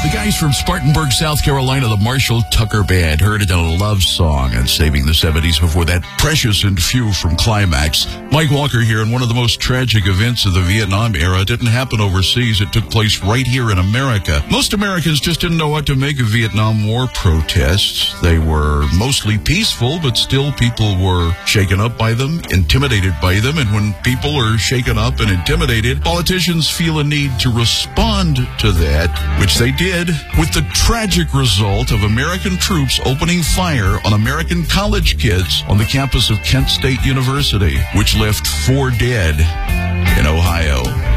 The guys from Spartanburg, South Carolina, the Marshall Tucker Band, heard it in a love song and Saving the 70s. Before that, Precious and Few from Climax. Mike Walker here, and one of the most tragic events of the Vietnam era didn't happen overseas. It took place right here in America. Most Americans just didn't know what to make of Vietnam War protests. They were mostly peaceful, but still people were shaken up by them, intimidated by them, and when people are shaken up and intimidated, politicians feel a need to respond to that, which they did, with the tragic result of American troops opening fire on American college kids on the campus of Kent State University, which left 4 dead in Ohio.